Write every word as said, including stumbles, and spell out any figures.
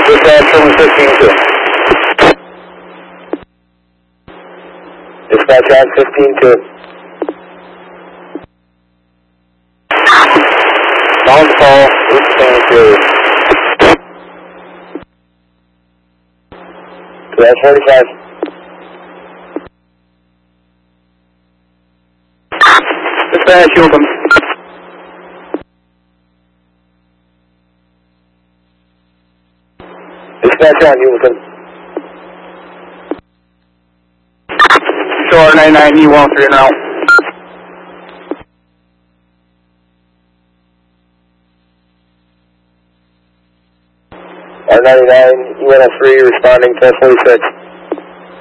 Dispatch seven fifteen two. Dispatch on fifteen two. Long call, Route twenty-three. Dispatch forty-five. Dispatch Hilton. Dispatch on Hilton. So R ninety-nine E one three now. R ninety-nine E one oh three responding to forty-six.